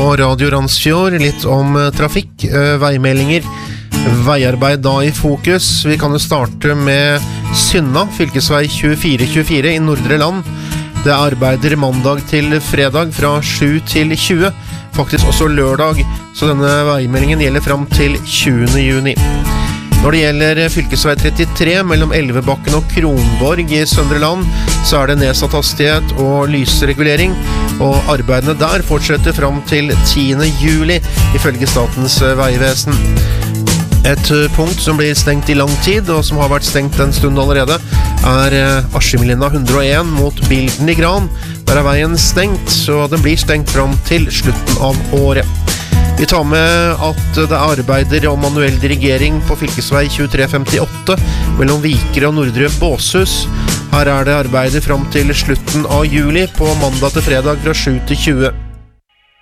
på Radio Randsfjord, litt om trafikk, veimeldinger, veiarbeid da i fokus. Vi kan jo starte med Synna, fylkesvei 2424 i Nordre Land. Det arbeider mandag til fredag fra 7 til 20, faktisk også lørdag, så denne veimeldingen gjelder frem til 20. juni. Når det gjelder fylkesvei 33 mellom Elvebakken og Kronborg i Søndre Land, så er det nedsatt hastighet og lysregulering, og arbeidene der fortsetter frem til 10. juli, ifølge Statens vegvesen. Et punkt som blir stengt i lang tid, og som har vært stengt en stund allerede, er Askimlinna 101 mot Bilden i Gran. Der er veien stengt, så den blir stengt frem til slutten av året. Vi tar med at det arbeider om manuell dirigering på fylkesvei 2358 mellom Vikre og Nordre Båshus. Her er det arbeider frem til slutten av juli på mandag til fredag fra 7 til 20.